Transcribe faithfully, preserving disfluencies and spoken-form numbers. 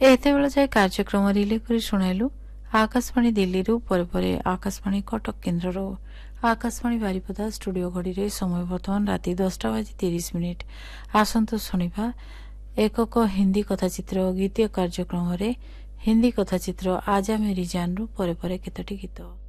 एते बेला जाए कार्यक्रम रिले करी शुणाइलु आकाशवाणी दिल्ली रु परे परे आकाशवाणी कटक केन्द्र रो आकाशवाणी बारिपदा स्टूडियो घड़ी रे समय बर्तमान राति दसटा बाजी तीस मिनिट आसंतु शुणिबा एकक हिंदी कथाचित्र गीतीय कार्यक्रम रे हिंदी कथाचित्र आजा मेरी जान रु परे परे केतोटी गीत।